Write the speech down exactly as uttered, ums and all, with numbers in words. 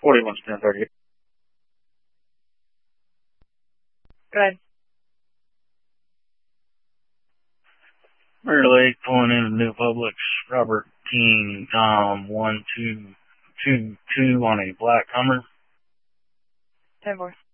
forty-one, ten thirty. Go ahead. Murray Lake pulling into New Publix. Robert King, Tom, one two two two on a black Hummer. ten four.